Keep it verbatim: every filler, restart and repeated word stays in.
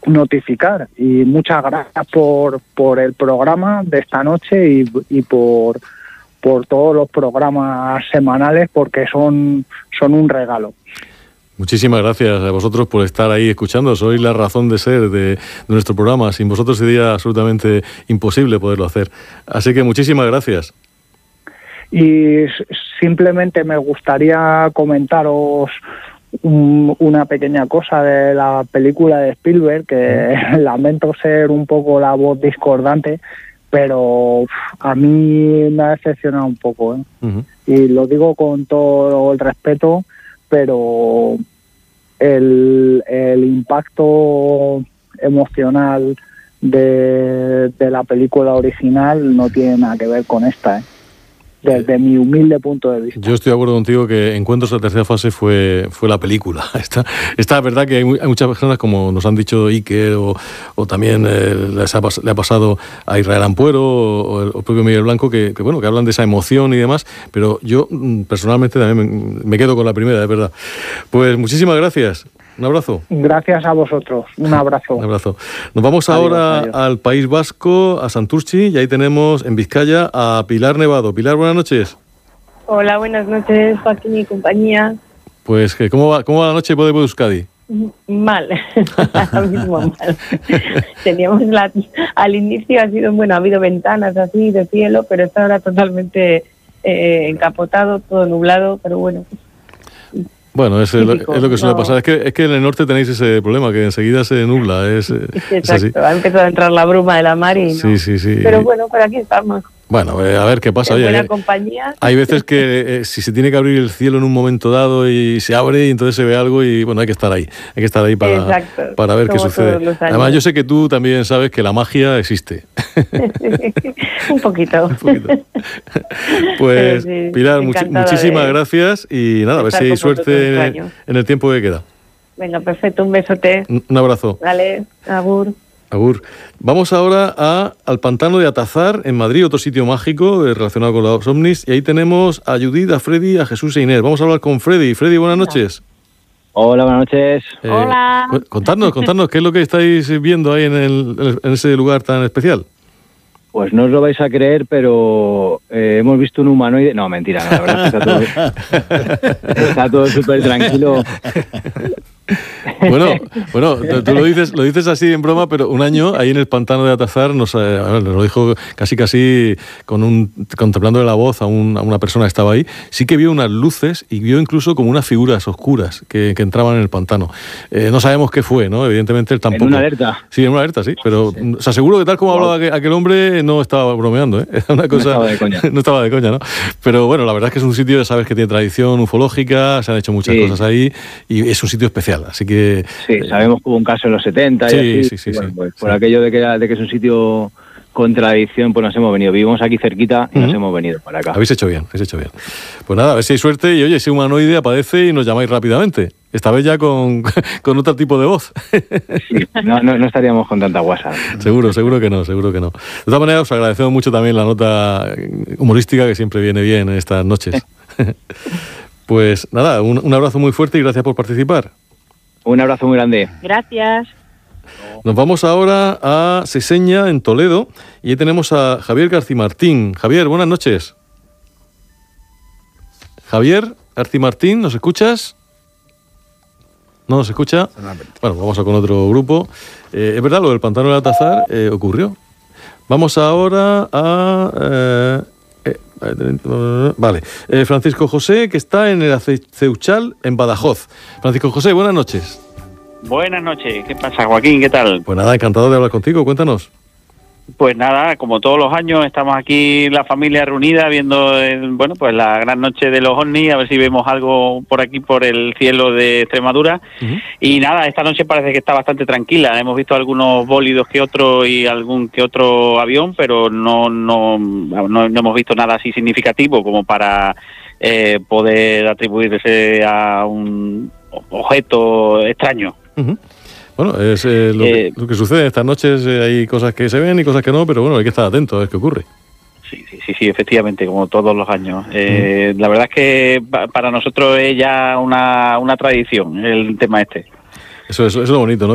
notificar. Y muchas gracias por, por el programa de esta noche y, y por, por todos los programas semanales, porque son, son un regalo. Muchísimas gracias a vosotros por estar ahí escuchando. Sois la razón de ser de, de nuestro programa. Sin vosotros sería absolutamente imposible poderlo hacer. Así que muchísimas gracias. Y simplemente me gustaría comentaros un, una pequeña cosa de la película de Spielberg, que lamento ser un poco la voz discordante, pero a mí me ha decepcionado un poco, ¿eh? Uh-huh. Y lo digo con todo el respeto, pero el, el impacto emocional de, de la película original no tiene nada que ver con esta, ¿eh? Desde mi humilde punto de vista. Yo estoy de acuerdo contigo que Encuentros a la tercera fase fue, fue la película. Esta, esta verdad que hay, hay muchas personas, como nos han dicho Iker, o, o también eh, les ha, le ha pasado a Israel Ampuero o, o el propio Miguel Blanco, que, que bueno, que hablan de esa emoción y demás, pero yo personalmente también me, me quedo con la primera, es verdad. Pues muchísimas gracias. Un abrazo. Gracias a vosotros. Un abrazo. Un abrazo. Nos vamos adiós, ahora adiós. al País Vasco, a Santurtzi, y ahí tenemos en Vizcaya a Pilar Nevado. Pilar, buenas noches. Hola, buenas noches, Joaquín y compañía. Pues, ¿cómo va, cómo va la noche de Euskadi? Mal, ahora mismo mal. Teníamos la, al inicio ha sido, bueno, ha habido ventanas así de cielo, pero está ahora totalmente eh, encapotado, todo nublado, pero bueno. Bueno, es, típico, lo, es lo que suele no. pasar. Es que, es que en el norte tenéis ese problema, que enseguida se nubla. Es, Exacto, es así. Ha empezado a entrar la bruma de la mar y sí, no. sí, sí. Pero bueno, por aquí estamos. Bueno, eh, a ver qué pasa. En Oye, buena eh, compañía. Hay veces que eh, si se tiene que abrir el cielo en un momento dado y se abre y entonces se ve algo y bueno, hay que estar ahí. Hay que estar ahí para, Exacto, para ver qué sucede. Además, yo sé que tú también sabes que la magia existe. Un poquito. Un poquito. Pues, sí, Pilar, much- muchísimas de... gracias y nada, a ver si hay suerte en, en el tiempo que queda. Venga, perfecto. Un besote. Un, un abrazo. Vale, agur. Agur. Vamos ahora a, al Pantano de Atazar, en Madrid, otro sitio mágico eh, relacionado con los ovnis. Y ahí tenemos a Judith, a Freddy, a Jesús e Inés. Vamos a hablar con Freddy. Freddy, buenas noches. Hola, buenas noches. Eh, Hola. Contadnos, contadnos, ¿qué es lo que estáis viendo ahí en, el, en ese lugar tan especial? Pues no os lo vais a creer, pero eh, hemos visto un humanoide... No, mentira, no, la verdad es que está todo, está todo súper tranquilo. Bueno, bueno, tú lo dices, lo dices así en broma, pero un año ahí en el Pantano de Atazar nos, eh, nos lo dijo casi casi con un contemplándole la voz a, un, a una persona que estaba ahí. Sí que vio unas luces y vio incluso como unas figuras oscuras que, que entraban en el pantano. Eh, no sabemos qué fue, ¿no? Evidentemente él tampoco. En una alerta. Sí, en una alerta, sí. Pero sí. Os aseguro que tal como wow. hablaba aquel hombre no estaba bromeando, ¿eh? Era una cosa. No estaba de coña. No estaba de coña, ¿no? Pero bueno, la verdad es que es un sitio, sabes que tiene tradición ufológica, se han hecho muchas sí. cosas ahí y es un sitio especial. Así que sí, sabemos que hubo un caso en los setenta sí, y así, sí, sí, bueno, sí, pues sí. por aquello de que, de que es un sitio con tradición, pues nos hemos venido. Vivimos aquí cerquita y uh-huh. nos hemos venido para acá. Habéis hecho bien, habéis hecho bien. Pues nada, a ver si hay suerte y oye, ese humanoide aparece y nos llamáis rápidamente. Esta vez ya con, con otro tipo de voz. Sí, no, no, no estaríamos con tanta guasa. Seguro, seguro que no, seguro que no. De todas maneras, os agradecemos mucho también la nota humorística que siempre viene bien en estas noches. Pues nada, un, un abrazo muy fuerte y gracias por participar. Un abrazo muy grande. Gracias. Nos vamos ahora a Seseña, en Toledo, y ahí tenemos a Javier Garcimartín. Javier, buenas noches. Javier Garcimartín, ¿nos escuchas? ¿No nos escucha? Bueno, vamos a con otro grupo. Eh, es verdad, lo del Pantano del Atazar eh, ocurrió. Vamos ahora a... Eh, eh, vale. Eh, Francisco José, que está en el Aceuchal, en Badajoz. Francisco José, buenas noches. Buenas noches. ¿Qué pasa, Joaquín? ¿Qué tal? Pues nada, encantado de hablar contigo. Cuéntanos. Pues nada, como todos los años, estamos aquí la familia reunida viendo, el, bueno, pues la gran noche de los ovnis, a ver si vemos algo por aquí, por el cielo de Extremadura. Uh-huh. Y nada, esta noche parece que está bastante tranquila. Hemos visto algunos bólidos que otro y algún que otro avión, pero no, no, no, no hemos visto nada así significativo como para eh, poder atribuirse a un objeto extraño. Uh-huh. Bueno, es eh, lo, eh, que, lo que sucede estas noches, eh, hay cosas que se ven y cosas que no, pero bueno, hay que estar atento a ver qué ocurre. Sí, sí, sí, sí, efectivamente, como todos los años. Eh, mm. La verdad es que para nosotros es ya una, una tradición el tema este. Eso, eso, eso es lo bonito, ¿no?